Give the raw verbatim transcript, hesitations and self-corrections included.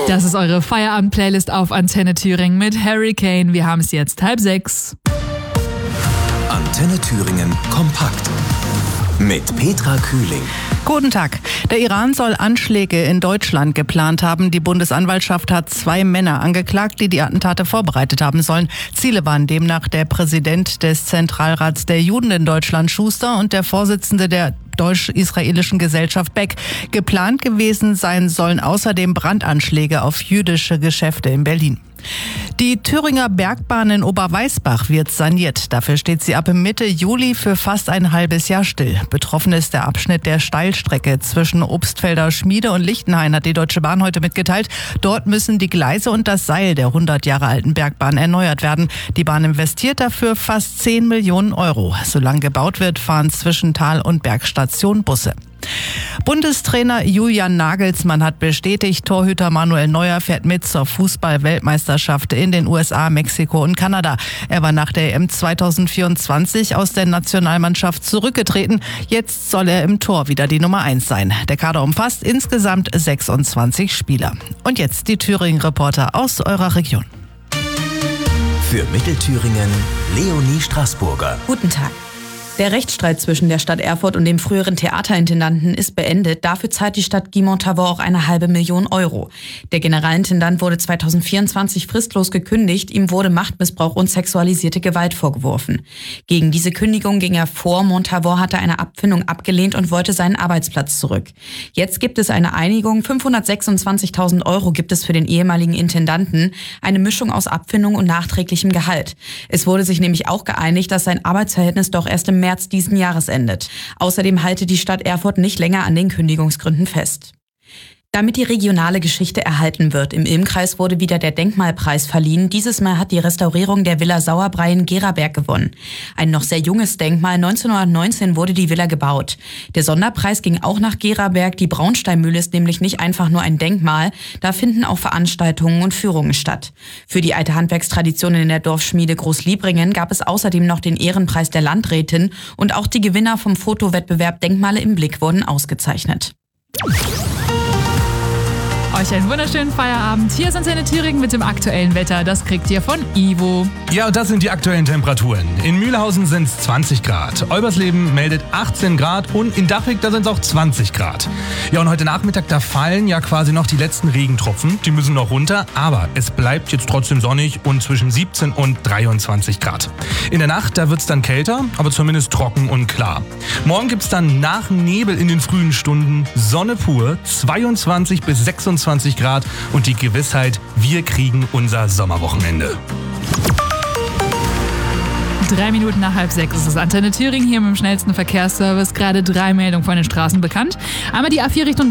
Das ist eure Feierabend-Playlist auf Antenne Thüringen mit Hurricane. Wir haben es jetzt halb sechs. Antenne Thüringen kompakt mit Petra Kühling. Guten Tag. Der Iran soll Anschläge in Deutschland geplant haben. Die Bundesanwaltschaft hat zwei Männer angeklagt, die die Attentate vorbereitet haben sollen. Ziele waren demnach der Präsident des Zentralrats der Juden in Deutschland, Schuster, und der Vorsitzende der deutsch-israelischen Gesellschaft Beck. Geplant gewesen sein sollen außerdem Brandanschläge auf jüdische Geschäfte in Berlin. Die Thüringer Bergbahn in Oberweisbach wird saniert. Dafür steht sie ab Mitte Juli für fast ein halbes Jahr still. Betroffen ist der Abschnitt der Steilstrecke zwischen Obstfelder Schmiede und Lichtenhain, hat die Deutsche Bahn heute mitgeteilt. Dort müssen die Gleise und das Seil der hundert Jahre alten Bergbahn erneuert werden. Die Bahn investiert dafür fast zehn Millionen Euro. Solange gebaut wird, fahren zwischen Tal- und Bergstation Busse. Bundestrainer Julian Nagelsmann hat bestätigt, Torhüter Manuel Neuer fährt mit zur Fußball-Weltmeisterschaft in den U S A, Mexiko und Kanada. Er war nach der E M zweitausendvierundzwanzig aus der Nationalmannschaft zurückgetreten. Jetzt soll er im Tor wieder die Nummer eins sein. Der Kader umfasst insgesamt sechsundzwanzig Spieler. Und jetzt die Thüringen-Reporter aus eurer Region. Für Mittelthüringen Leonie Straßburger. Guten Tag. Der Rechtsstreit zwischen der Stadt Erfurt und dem früheren Theaterintendanten ist beendet. Dafür zahlt die Stadt Guimont-Tavaux auch eine halbe Million Euro. Der Generalintendant wurde zweitausendvierundzwanzig fristlos gekündigt. Ihm wurde Machtmissbrauch und sexualisierte Gewalt vorgeworfen. Gegen diese Kündigung ging er vor. Montavoir hatte eine Abfindung abgelehnt und wollte seinen Arbeitsplatz zurück. Jetzt gibt es eine Einigung. fünfhundertsechsundzwanzigtausend Euro gibt es für den ehemaligen Intendanten. Eine Mischung aus Abfindung und nachträglichem Gehalt. Es wurde sich nämlich auch geeinigt, dass sein Arbeitsverhältnis doch erst im März diesen Jahres endet. Außerdem halte die Stadt Erfurt nicht länger an den Kündigungsgründen fest. Damit die regionale Geschichte erhalten wird, im Ilmkreis wurde wieder der Denkmalpreis verliehen. Dieses Mal hat die Restaurierung der Villa Sauerbrei in Geraberg gewonnen. Ein noch sehr junges Denkmal, neunzehnhundertneunzehn wurde die Villa gebaut. Der Sonderpreis ging auch nach Geraberg. Die Braunsteinmühle ist nämlich nicht einfach nur ein Denkmal, da finden auch Veranstaltungen und Führungen statt. Für die alte Handwerkstradition in der Dorfschmiede Großliebringen gab es außerdem noch den Ehrenpreis der Landrätin und auch die Gewinner vom Fotowettbewerb Denkmale im Blick wurden ausgezeichnet. Euch einen wunderschönen Feierabend. Hier ist Antenne Thüringen mit dem aktuellen Wetter. Das kriegt ihr von Ivo. Ja, und das sind die aktuellen Temperaturen. In Mühlhausen sind es zwanzig Grad. Olbersleben meldet achtzehn Grad und in Dachwig, da sind es auch zwanzig Grad. Ja, und heute Nachmittag, da fallen ja quasi noch die letzten Regentropfen. Die müssen noch runter, aber es bleibt jetzt trotzdem sonnig und zwischen siebzehn und dreiundzwanzig Grad. In der Nacht, da wird es dann kälter, aber zumindest trocken und klar. Morgen gibt es dann nach Nebel in den frühen Stunden Sonne pur, zweiundzwanzig bis sechsundzwanzig Grad und die Gewissheit, wir kriegen unser Sommerwochenende. Drei Minuten nach halb sechs ist es Antenne Thüringen hier mit dem schnellsten Verkehrsservice. Gerade drei Meldungen von den Straßen bekannt. Einmal die A vier Richtung